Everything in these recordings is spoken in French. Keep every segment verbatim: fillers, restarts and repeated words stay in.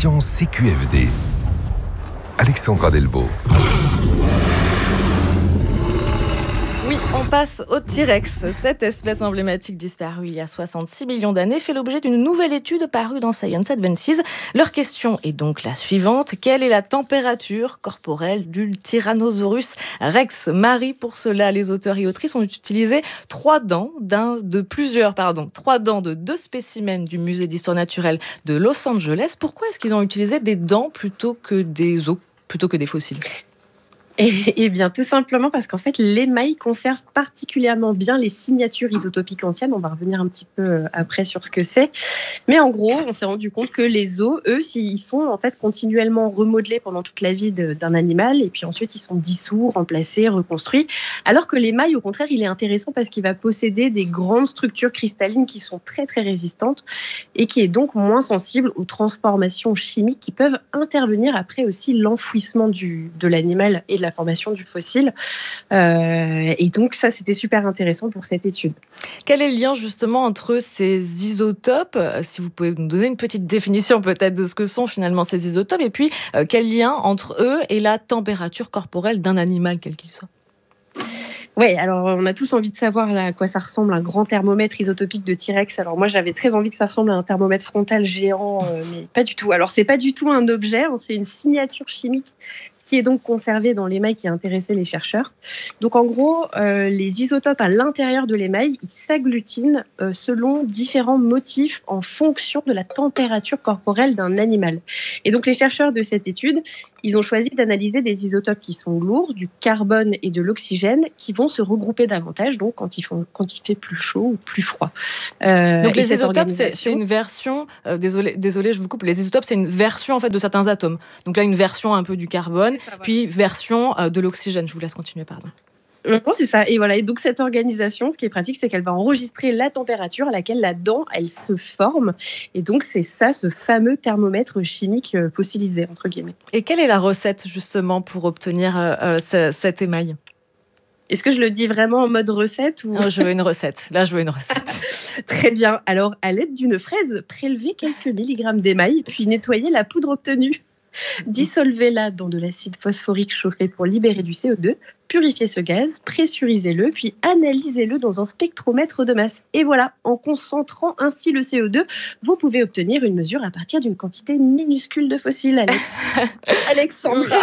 Science C Q F D. Alexandra Delbo. Oui, on passe au T-Rex. Cette espèce emblématique disparue il y a soixante-six millions d'années fait l'objet d'une nouvelle étude parue dans Science Advances. Leur question est donc la suivante. Quelle est la température corporelle du Tyrannosaurus Rex? Marie, pour cela, les auteurs et autrices ont utilisé trois dents d'un, de plusieurs, pardon, trois dents de deux spécimens du musée d'histoire naturelle de Los Angeles. Pourquoi est-ce qu'ils ont utilisé des dents plutôt que des os, plutôt que des fossiles? Eh bien, tout simplement parce qu'en fait, l'émail conserve particulièrement bien les signatures isotopiques anciennes. On va revenir un petit peu après sur ce que c'est. Mais en gros, on s'est rendu compte que les os, eux, ils sont en fait continuellement remodelés pendant toute la vie de, d'un animal. Et puis ensuite, ils sont dissous, remplacés, reconstruits. Alors que l'émail, au contraire, il est intéressant parce qu'il va posséder des grandes structures cristallines qui sont très, très résistantes et qui est donc moins sensible aux transformations chimiques qui peuvent intervenir après aussi l'enfouissement du, de l'animal et de la formation du fossile. Euh, et donc, ça, c'était super intéressant pour cette étude. Quel est le lien justement entre ces isotopes? Si vous pouvez nous donner une petite définition peut-être de ce que sont finalement ces isotopes. Et puis, euh, quel lien entre eux et la température corporelle d'un animal, quel qu'il soit? Oui, alors on a tous envie de savoir là, à quoi ça ressemble un grand thermomètre isotopique de T-Rex. Alors moi, j'avais très envie que ça ressemble à un thermomètre frontal géant, euh, mais pas du tout. Alors, c'est pas du tout un objet, hein, c'est une signature chimique qui est donc conservé dans l'émail qui a intéressé les chercheurs. Donc en gros, euh, les isotopes à l'intérieur de l'émail, ils s'agglutinent euh, selon différents motifs en fonction de la température corporelle d'un animal. Et donc les chercheurs de cette étude, ils ont choisi d'analyser des isotopes qui sont lourds, du carbone et de l'oxygène, qui vont se regrouper davantage donc quand il, font, quand il fait plus chaud ou plus froid. Euh, donc les isotopes, organisation... c'est, c'est une version, euh, désolé, désolé, je vous coupe, les isotopes, c'est une version en fait de certains atomes. Donc là, une version un peu du carbone, ça, puis version euh, de l'oxygène. Je vous laisse continuer, pardon. Non, c'est ça. Et voilà. Et donc, cette organisation, ce qui est pratique, c'est qu'elle va enregistrer la température à laquelle la dent, elle se forme. Et donc, c'est ça, ce fameux thermomètre chimique fossilisé, entre guillemets. Et quelle est la recette, justement, pour obtenir euh, ce, cet émail ? Est-ce que je le dis vraiment en mode recette ou... Non, je veux une recette. Là, je veux une recette. Très bien. Alors, à l'aide d'une fraise, prélevez quelques milligrammes d'émail, puis nettoyez la poudre obtenue. Dissolvez-la dans de l'acide phosphorique chauffé pour libérer du C O deux. Purifiez ce gaz, pressurisez-le, puis analysez-le dans un spectromètre de masse. Et voilà, en concentrant ainsi le C O deux, vous pouvez obtenir une mesure à partir d'une quantité minuscule de fossiles, Alex. Alexandra.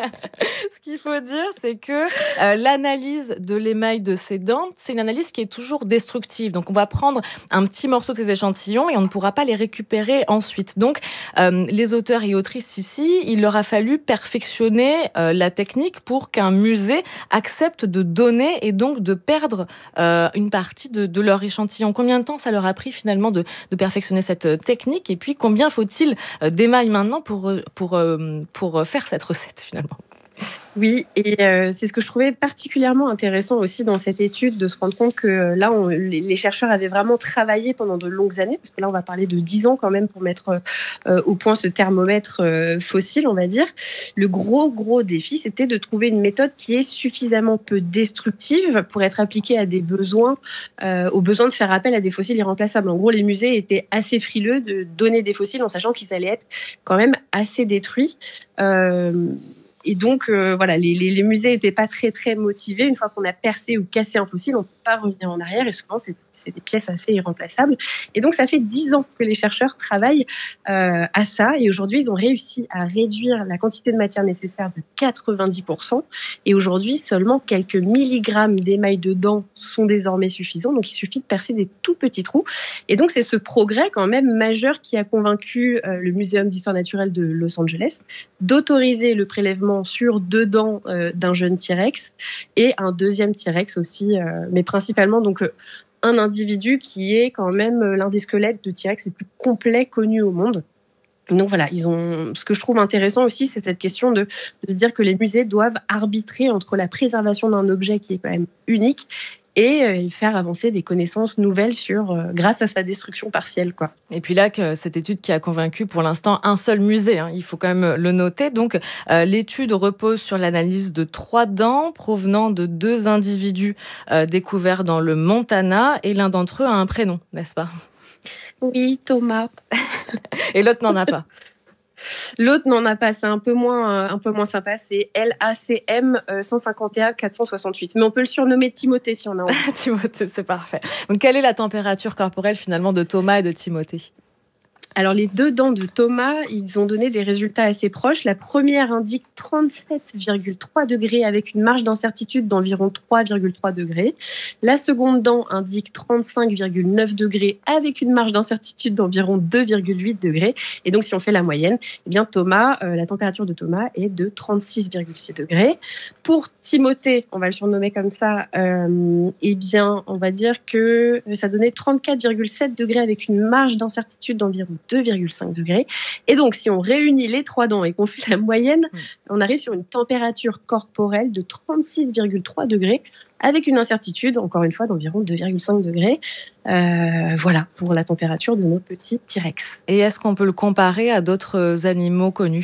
Ce qu'il faut dire, c'est que euh, l'analyse de l'émail de ces dents, c'est une analyse qui est toujours destructive. Donc, on va prendre un petit morceau de ces échantillons et on ne pourra pas les récupérer ensuite. Donc, euh, les auteurs et autrices ici, il leur a fallu perfectionner euh, la technique pour qu'un musée acceptent de donner et donc de perdre euh, une partie de, de leur échantillon. Combien de temps ça leur a pris finalement de, de perfectionner cette technique? Et puis combien faut-il d'émail maintenant pour, pour, pour faire cette recette finalement? Oui, et euh, c'est ce que je trouvais particulièrement intéressant aussi dans cette étude, de se rendre compte que là, on, les, les chercheurs avaient vraiment travaillé pendant de longues années, parce que là, on va parler de dix ans quand même pour mettre euh, au point ce thermomètre euh, fossile, on va dire. Le gros, gros défi, c'était de trouver une méthode qui est suffisamment peu destructive pour être appliquée à des besoins, euh, aux besoins de faire appel à des fossiles irremplaçables. En gros, les musées étaient assez frileux de donner des fossiles en sachant qu'ils allaient être quand même assez détruits. Euh, Et donc, euh, voilà, les, les, les musées n'étaient pas très, très motivés. Une fois qu'on a percé ou cassé un fossile, on ne peut pas revenir en arrière. Et souvent, c'est, c'est des pièces assez irremplaçables. Et donc, ça fait dix ans que les chercheurs travaillent euh, à ça. Et aujourd'hui, ils ont réussi à réduire la quantité de matière nécessaire de quatre-vingt-dix pour cent. Et aujourd'hui, seulement quelques milligrammes d'émail de dents sont désormais suffisants. Donc, il suffit de percer des tout petits trous. Et donc, c'est ce progrès quand même majeur qui a convaincu euh, le Muséum d'histoire naturelle de Los Angeles d'autoriser le prélèvement sur deux dents euh, d'un jeune T-Rex et un deuxième T-Rex aussi, euh, mais principalement donc euh, un individu qui est quand même l'un des squelettes de T-Rex les plus complets connus au monde. Donc voilà, ils ont. Ce que je trouve intéressant aussi, c'est cette question de, de se dire que les musées doivent arbitrer entre la préservation d'un objet qui est quand même unique et euh, faire avancer des connaissances nouvelles sur, euh, grâce à sa destruction partielle, quoi. Et puis là, que cette étude qui a convaincu pour l'instant un seul musée, hein, il faut quand même le noter. Donc, euh, l'étude repose sur l'analyse de trois dents provenant de deux individus euh, découverts dans le Montana, et l'un d'entre eux a un prénom, n'est-ce pas? Oui, Thomas. Et l'autre n'en a pas. L'autre n'en a pas, c'est un peu moins, euh, un peu moins sympa, c'est L A C M euh, cent cinquante et un quatre cent soixante-huit. Mais on peut le surnommer Timothée si on a envie. Timothée, c'est parfait. Donc, quelle est la température corporelle finalement de Thomas et de Timothée ? Alors, les deux dents de Thomas, ils ont donné des résultats assez proches. La première indique trente-sept virgule trois degrés avec une marge d'incertitude d'environ trois virgule trois degrés. La seconde dent indique trente-cinq virgule neuf degrés avec une marge d'incertitude d'environ deux virgule huit degrés. Et donc, si on fait la moyenne, eh bien, Thomas, euh, la température de Thomas est de trente-six virgule six degrés. Pour Timothée, on va le surnommer comme ça, euh, eh bien, on va dire que ça donnait trente-quatre virgule sept degrés avec une marge d'incertitude d'environ deux virgule cinq degrés. Et donc, si on réunit les trois dents et qu'on fait la moyenne, mmh. on arrive sur une température corporelle de trente-six virgule trois degrés avec une incertitude, encore une fois, d'environ deux virgule cinq degrés. Euh, voilà, pour la température de nos petits T-Rex. Et est-ce qu'on peut le comparer à d'autres animaux connus ?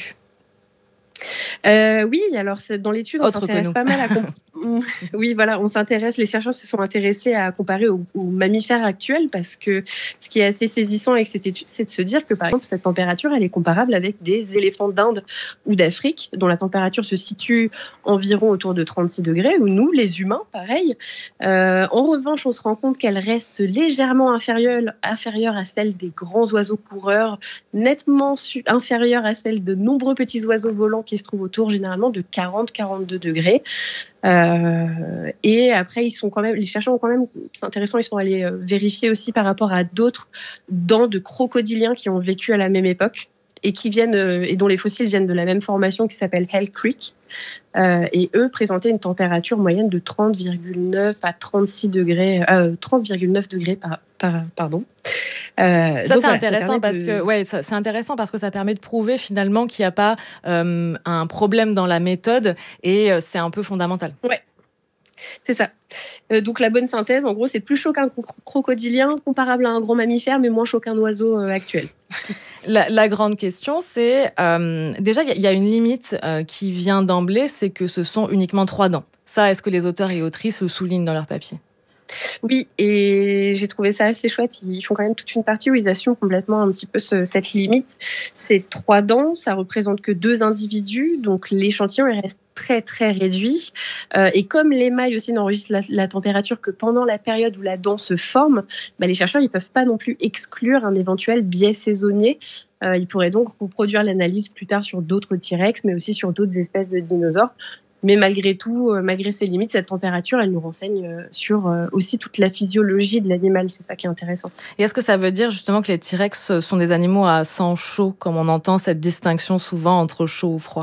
Euh, oui, alors c'est, dans l'étude, on Autre s'intéresse pas mal à comp- oui, voilà, on s'intéresse. Les chercheurs se sont intéressés à comparer aux, aux mammifères actuels parce que ce qui est assez saisissant avec cette étude, c'est de se dire que par exemple cette température, elle est comparable avec des éléphants d'Inde ou d'Afrique, dont la température se situe environ autour de trente-six degrés. Ou nous, les humains, pareil. Euh, en revanche, on se rend compte qu'elle reste légèrement inférieure, inférieure à celle des grands oiseaux coureurs, nettement su- inférieure à celle de nombreux petits oiseaux volants qui se trouvent autour généralement de quarante à quarante-deux degrés. Euh, et après, ils sont quand même, les chercheurs ont quand même, c'est intéressant, ils sont allés euh, vérifier aussi par rapport à d'autres dents de crocodiliens qui ont vécu à la même époque et qui viennent euh, et dont les fossiles viennent de la même formation qui s'appelle Hell Creek. Euh, et eux présentaient une température moyenne de trente virgule neuf à trente-six degrés, euh, trente virgule neuf degrés par, par pardon. Euh, ça, c'est voilà, intéressant parce de... que ouais, ça, c'est intéressant parce que ça permet de prouver finalement qu'il n'y a pas euh, un problème dans la méthode et euh, c'est un peu fondamental. Ouais. C'est ça. Euh, donc la bonne synthèse, en gros, c'est plus chaud qu'un crocodilien, comparable à un grand mammifère, mais moins chaud qu'un oiseau euh, actuel. La, la grande question, c'est euh, déjà il y, y a une limite euh, qui vient d'emblée, c'est que ce sont uniquement trois dents. Ça, est-ce que les auteurs et autrices le soulignent dans leur papier ? Oui, et j'ai trouvé ça assez chouette. Ils font quand même toute une partie où ils assument complètement un petit peu ce, cette limite. C'est trois dents, ça représente que deux individus, donc l'échantillon il reste très très réduit. Euh, et comme l'émail aussi n'enregistre la, la température que pendant la période où la dent se forme, bah, les chercheurs ils peuvent pas non plus exclure un éventuel biais saisonnier. Euh, ils pourraient donc reproduire l'analyse plus tard sur d'autres T-Rex, mais aussi sur d'autres espèces de dinosaures. Mais malgré tout, euh, malgré ces limites, cette température, elle nous renseigne euh, sur euh, aussi toute la physiologie de l'animal. C'est ça qui est intéressant. Et est-ce que ça veut dire justement que les T-Rex sont des animaux à sang chaud, comme on entend cette distinction souvent entre chaud ou froid ?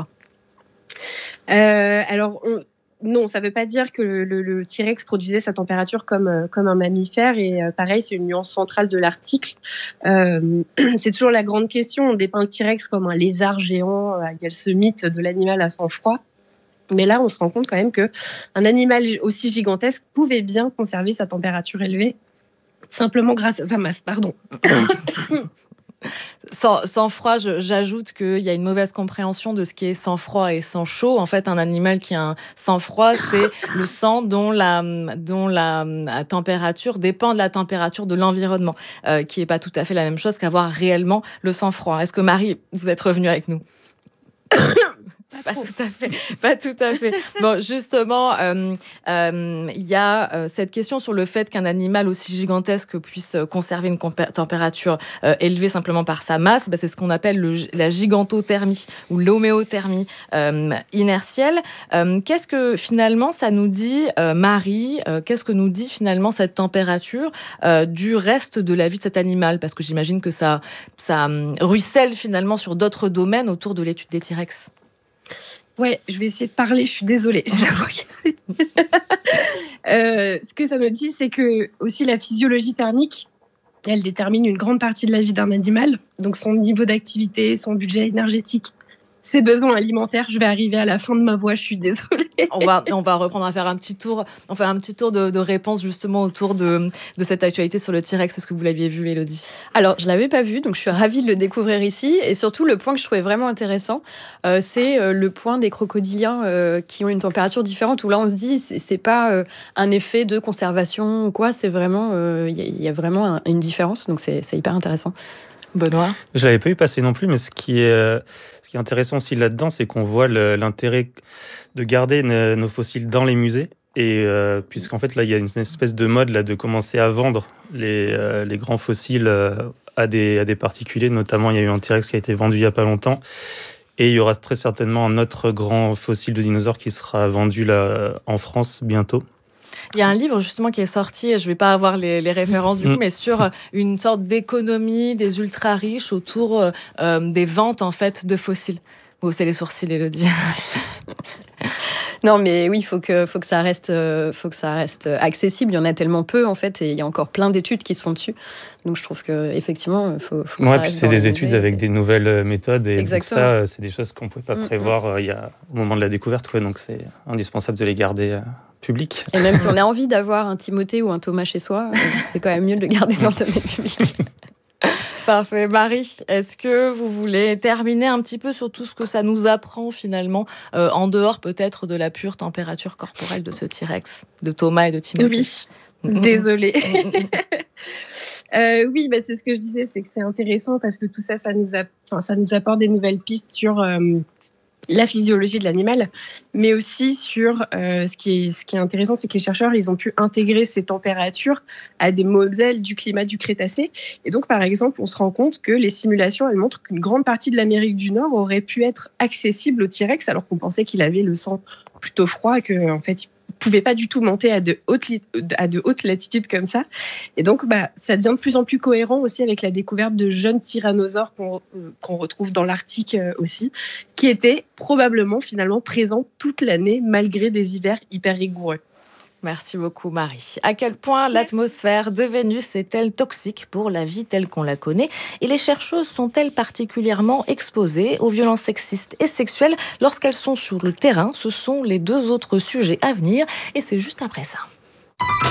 euh, Alors, on... non, ça ne veut pas dire que le, le, le T-Rex produisait sa température comme, euh, comme un mammifère. Et euh, pareil, c'est une nuance centrale de l'article. Euh, c'est toujours la grande question. On dépeint le T-Rex comme un lézard géant. Euh, il y a ce mythe de l'animal à sang froid. Mais là, on se rend compte quand même qu'un animal aussi gigantesque pouvait bien conserver sa température élevée, simplement grâce à sa masse. Pardon. Sans, sans froid, je, j'ajoute qu'il y a une mauvaise compréhension de ce qui est sang froid et sang chaud. En fait, un animal qui a un sang froid, c'est le sang dont la, dont la, la température dépend de la température de l'environnement, euh, qui n'est pas tout à fait la même chose qu'avoir réellement le sang froid. Est-ce que Marie, vous êtes revenue avec nous ? Pas tout à fait, pas tout à fait. Bon, justement, il euh, euh, y a euh, cette question sur le fait qu'un animal aussi gigantesque puisse conserver une compé- température euh, élevée simplement par sa masse. Bah, c'est ce qu'on appelle le, la gigantothermie ou l'homéothermie euh, inertielle. Euh, qu'est-ce que finalement ça nous dit, euh, Marie euh, Qu'est-ce que nous dit finalement cette température euh, du reste de la vie de cet animal ? Parce que j'imagine que ça, ça ruisselle finalement sur d'autres domaines autour de l'étude des T-Rex. Ouais, je vais essayer de parler, je suis désolée, j'ai la voix cassée. euh, ce que ça nous dit, c'est que aussi la physiologie thermique, elle détermine une grande partie de la vie d'un animal, donc son niveau d'activité, son budget énergétique, ses besoins alimentaires. Je vais arriver à la fin de ma voix, je suis désolée. On va, on va reprendre à faire un petit tour, on fait un petit tour de, de réponse justement autour de, de cette actualité sur le T-Rex. Est-ce que vous l'aviez vu, Élodie ? Alors, je ne l'avais pas vu, donc je suis ravie de le découvrir ici. Et surtout, le point que je trouvais vraiment intéressant, euh, c'est euh, le point des crocodiliens euh, qui ont une température différente, où là, on se dit, c'est, c'est pas euh, un effet de conservation ou quoi, c'est vraiment, il euh, y, y a vraiment un, une différence, donc c'est, c'est hyper intéressant. Benoît? Je l'avais pas eu passer non plus, mais ce qui est, euh, ce qui est intéressant aussi là-dedans, c'est qu'on voit le, l'intérêt de garder ne, nos fossiles dans les musées. Et euh, puisqu'en fait, là, il y a une espèce de mode là, de commencer à vendre les, euh, les grands fossiles euh, à, des, à des particuliers. Notamment, il y a eu un T-Rex qui a été vendu il n'y a pas longtemps. Et il y aura très certainement un autre grand fossile de dinosaure qui sera vendu là, en France bientôt. Il y a un livre justement qui est sorti, et je ne vais pas avoir les, les références du coup, Mm. mais sur une sorte d'économie des ultra riches autour euh, des ventes en fait de fossiles. Vous haussez les sourcils, Élodie. Non, mais oui, il faut que, faut que ça reste, euh, faut que ça reste accessible. Il y en a tellement peu, en fait, et il y a encore plein d'études qui se font dessus. Donc, je trouve qu'effectivement, il faut, faut que Ouais, ça puis reste c'est dans des les études musées. avec des nouvelles méthodes. Et donc Exactement. ça, euh, c'est des choses qu'on ne pouvait pas Mm, prévoir euh, il y a, au moment de la découverte. Quoi, donc, c'est indispensable de les garder euh, publics. Et même si on a envie d'avoir un Timothée ou un Thomas chez soi, euh, c'est quand même mieux de le garder dans le domaine public. Parfait. Marie, est-ce que vous voulez terminer un petit peu sur tout ce que ça nous apprend finalement, euh, en dehors peut-être de la pure température corporelle de ce T-Rex, de Thomas et de Timothée? Oui, Mm, mm, désolée. mm, mm, mm. Euh, oui, bah, c'est ce que je disais, c'est que c'est intéressant parce que tout ça, ça nous, a, enfin, ça nous apporte des nouvelles pistes sur euh, la physiologie de l'animal, mais aussi sur euh, ce, qui est, ce qui est intéressant, c'est que les chercheurs, ils ont pu intégrer ces températures à des modèles du climat du Crétacé. Et donc, par exemple, on se rend compte que les simulations, elles montrent qu'une grande partie de l'Amérique du Nord aurait pu être accessible au T-Rex, alors qu'on pensait qu'il avait le sang plutôt froid, que en fait, il pouvait pas du tout monter à de hautes, à de hautes latitudes comme ça. Et donc, bah, ça devient de plus en plus cohérent aussi avec la découverte de jeunes tyrannosaures qu'on, qu'on retrouve dans l'Arctique aussi, qui étaient probablement finalement présents toute l'année malgré des hivers hyper rigoureux. Merci beaucoup, Marie. À quel point l'atmosphère de Vénus est-elle toxique pour la vie telle qu'on la connaît? Et les chercheuses sont-elles particulièrement exposées aux violences sexistes et sexuelles lorsqu'elles sont sur le terrain? Ce sont les deux autres sujets à venir, et c'est juste après ça.